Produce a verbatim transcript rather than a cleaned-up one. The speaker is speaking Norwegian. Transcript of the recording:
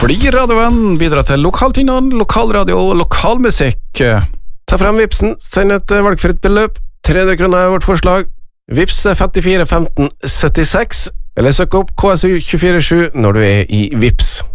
Fordi radioen bidrar til lokaltingene, lokalradio og lokalmusikk. Ta frem Vipsen, send et valgfritt beløp. tre hundre kroner er vårt forslag. Vips er femtifire femten syttiseks, eller søk opp K S U to fire sju når du er i Vips.